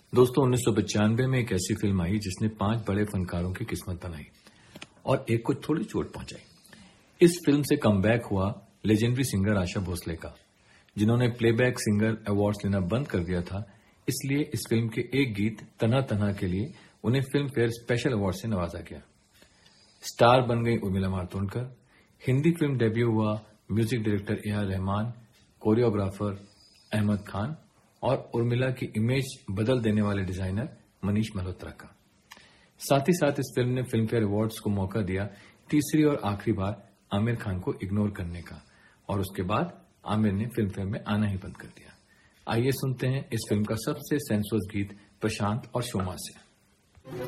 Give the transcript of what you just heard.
दोस्तों 1995 में एक ऐसी फिल्म आई जिसने 5 बड़े फनकारों की किस्मत बनाई और एक को थोड़ी चोट पहुंचाई। इस फिल्म से कमबैक हुआ लेजेंडरी सिंगर आशा भोसले का, जिन्होंने प्लेबैक सिंगर अवार्ड्स लेना बंद कर दिया था। इसलिए इस फिल्म के एक गीत तना तना के लिए उन्हें फिल्म फेयर स्पेशल अवार्ड से नवाजा गया। स्टार बन गई उर्मिला मातोंडकर। हिंदी फिल्म डेब्यू हुआ music director A R Rahman, choreographer Ahmad Khan और उर्मिला की इमेज बदल देने वाले डिजाइनर मनीष मल्होत्रा का। साथ ही साथ इस फिल्म ने फिल्म फेयर अवार्ड्स को मौका दिया तीसरी और आखिरी बार आमिर खान को इग्नोर करने का, और उसके बाद आमिर ने फिल्म फेयर में आना ही बंद कर दिया। आइए सुनते हैं इस फिल्म का सबसे सेंसुअस गीत प्रशांत और शोमा से।